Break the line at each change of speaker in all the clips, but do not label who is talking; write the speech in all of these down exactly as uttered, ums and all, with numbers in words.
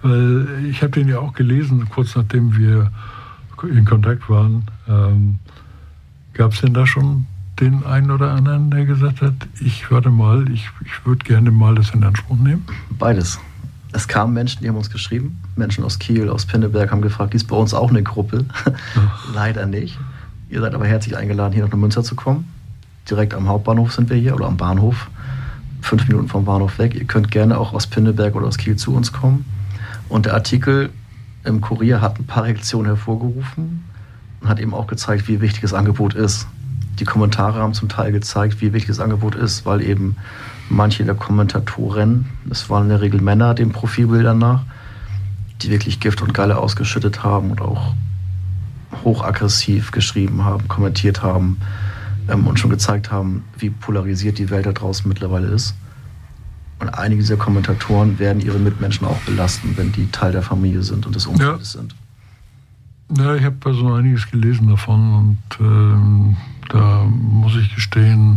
Weil ich habe den ja auch gelesen, kurz nachdem wir in Kontakt waren. Ähm, Gab es denn da schon den einen oder anderen, der gesagt hat, ich warte mal, ich, ich würde gerne mal das in Anspruch nehmen?
Beides. Es kamen Menschen, die haben uns geschrieben. Menschen aus Kiel, aus Pinneberg haben gefragt, gibt es bei uns auch eine Gruppe? Leider nicht. Ihr seid aber herzlich eingeladen, hier nach Neumünster zu kommen. Direkt am Hauptbahnhof sind wir hier, oder am Bahnhof. Fünf Minuten vom Bahnhof weg. Ihr könnt gerne auch aus Pinneberg oder aus Kiel zu uns kommen. Und der Artikel im Kurier hat ein paar Reaktionen hervorgerufen und hat eben auch gezeigt, wie wichtig das Angebot ist. Die Kommentare haben zum Teil gezeigt, wie wichtig das Angebot ist, weil eben manche der Kommentatoren, das waren in der Regel Männer, den Profilbildern nach, die wirklich Gift und Galle ausgeschüttet haben und auch hochaggressiv geschrieben haben, kommentiert haben ähm, und schon gezeigt haben, wie polarisiert die Welt da draußen mittlerweile ist. Und einige dieser Kommentatoren werden ihre Mitmenschen auch belasten, wenn die Teil der Familie sind und des Umfeldes ja. sind.
Ja, ich habe also einiges gelesen davon und ähm, da muss ich gestehen,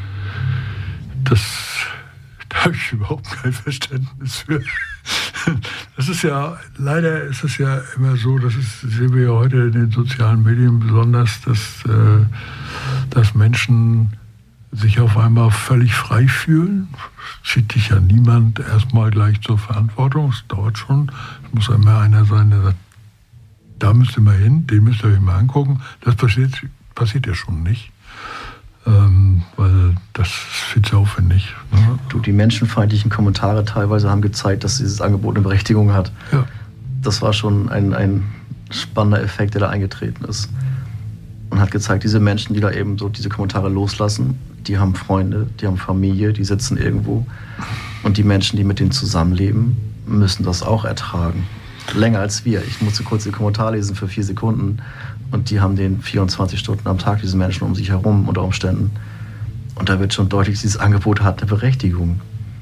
das, da habe ich überhaupt kein Verständnis für. Das ist ja, leider ist es ja immer so, das ist, sehen wir ja heute in den sozialen Medien besonders, dass, äh, dass Menschen sich auf einmal völlig frei fühlen. Zieht dich ja niemand erstmal gleich zur Verantwortung. Es dauert schon. Es muss immer einer sein, der sagt, da müsst ihr mal hin, den müsst ihr euch mal angucken. Das passiert, passiert ja schon nicht. Ähm, weil das ist viel zu aufwendig. Ne?
Du, die menschenfeindlichen Kommentare teilweise haben gezeigt, dass dieses Angebot eine Berechtigung hat.
Ja.
Das war schon ein, ein spannender Effekt, der da eingetreten ist. Und hat gezeigt, diese Menschen, die da eben so diese Kommentare loslassen, die haben Freunde, die haben Familie, die sitzen irgendwo. Und die Menschen, die mit denen zusammenleben, müssen das auch ertragen. Länger als wir. Ich musste kurz den Kommentar lesen für vier Sekunden. Und die haben den vierundzwanzig Stunden am Tag, diese Menschen um sich herum unter Umständen. Und da wird schon deutlich, dieses Angebot hat eine Berechtigung.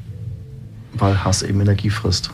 Weil Hass eben Energie frisst.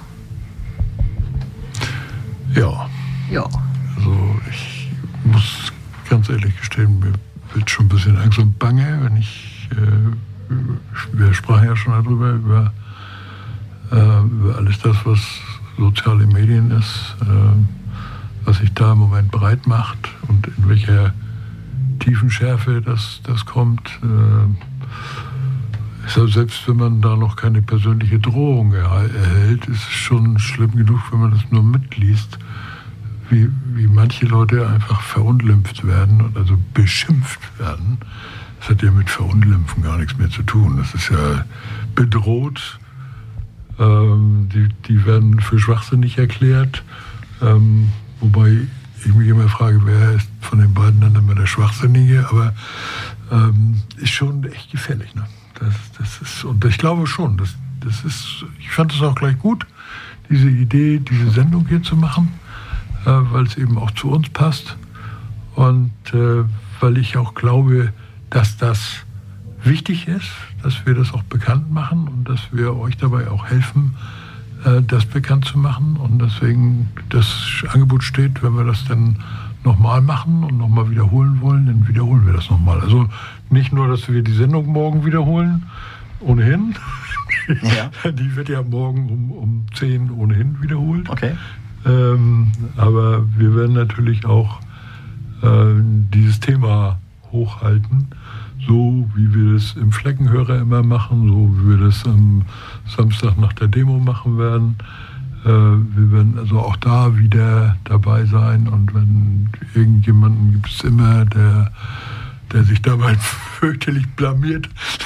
Ja.
Ja.
Also ich muss ganz ehrlich gestehen, mir wird schon ein bisschen Angst und Bange, wenn ich, äh, wir sprachen ja schon darüber, über, äh, über alles das, was soziale Medien ist, äh, was sich da im Moment breit macht und in welcher tiefen Schärfe das, das kommt. Äh, ist selbst wenn man da noch keine persönliche Drohung erhält, ist es schon schlimm genug, wenn man das nur mitliest, wie, wie manche Leute einfach verunglimpft werden, also beschimpft werden. Das hat ja mit Verunglimpfen gar nichts mehr zu tun. Das ist ja bedroht. Ähm, die, die werden für schwachsinnig erklärt. Ähm, wobei ich mich immer frage, wer ist von den beiden dann immer der Schwachsinnige. Aber ähm, ist schon echt gefährlich. Ne? Das, das ist, und ich glaube schon, das, das ist, ich fand es auch gleich gut, diese Idee, diese Sendung hier zu machen, äh, weil es eben auch zu uns passt. Und äh, weil ich auch glaube, dass das wichtig ist, dass wir das auch bekannt machen und dass wir euch dabei auch helfen, äh, das bekannt zu machen. Und deswegen das Angebot steht, wenn wir das dann nochmal machen und nochmal wiederholen wollen, dann wiederholen wir das nochmal. Also nicht nur, dass wir die Sendung morgen wiederholen, ohnehin. Ja. Die wird ja morgen um, um zehn ohnehin wiederholt.
Okay.
Ähm, aber wir werden natürlich auch äh, dieses Thema hochhalten, so wie wir das im Fleckenhörer immer machen, so wie wir das am Samstag nach der Demo machen werden. Äh, wir werden also auch da wieder dabei sein und wenn irgendjemanden gibt es immer, der, der sich dabei fürchterlich blamiert.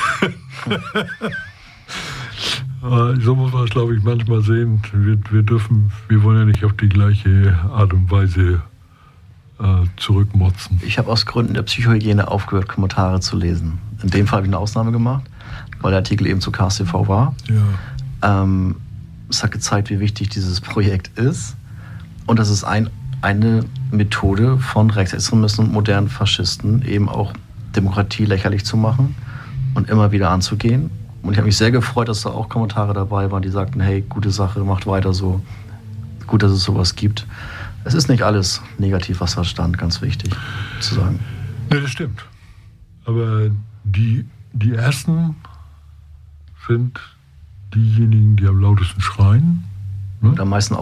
So muss man es, glaube ich, manchmal sehen. Wir, wir dürfen, wir wollen ja nicht auf die gleiche Art und Weise äh, zurückmotzen.
Ich habe aus Gründen der Psychohygiene aufgehört, Kommentare zu lesen. In dem Fall habe ich eine Ausnahme gemacht, weil der Artikel eben zu K S T V war.
Ja.
Ähm, es hat gezeigt, wie wichtig dieses Projekt ist. Und das ist ein, eine Methode von Rechtsextremisten und modernen Faschisten, eben auch Demokratie lächerlich zu machen und immer wieder anzugehen. Und ich habe mich sehr gefreut, dass da auch Kommentare dabei waren, die sagten, hey, gute Sache, macht weiter so. Gut, dass es sowas gibt. Es ist nicht alles negativ, was da stand, ganz wichtig zu sagen.
Ne, das stimmt. Aber die, die Ersten sind diejenigen, die am lautesten schreien. Ne?
Und am meisten